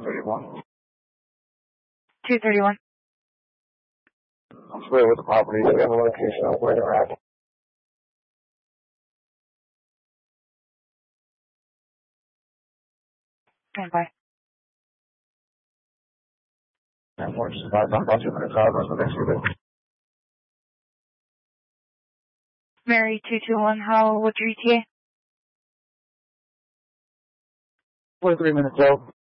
231. 231. I'm familiar with the property. Do you have a location of where they're at? Stand by. And we're just about 2 minutes out of the next unit. Mary 221, how, what's your ETA? 43 minutes out.